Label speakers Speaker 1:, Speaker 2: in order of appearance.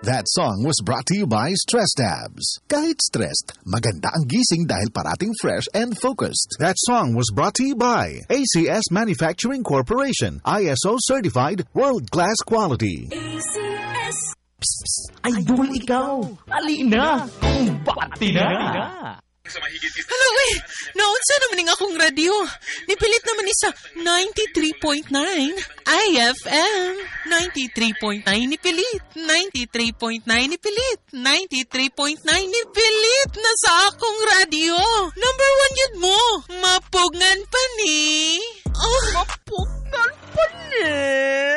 Speaker 1: That song was brought to you by Stress Tabs. Kahit stressed, maganda ang gising dahil parating fresh and focused.
Speaker 2: That song was brought to you by ACS Manufacturing Corporation, ISO certified, world-class quality.
Speaker 3: ACS.
Speaker 4: Idol ikaw! Alina! Kung bati na!
Speaker 5: Hello, naunsa naman nga akong radyo. Nipilit naman isa 93.9 IFM. 93.9 nipilit. 93.9 nipilit. 93.9 nipilit na sa akong radyo. Number 1 yun mo. Mapugngan pa ni. Oh.
Speaker 4: Mapugngan pa ni?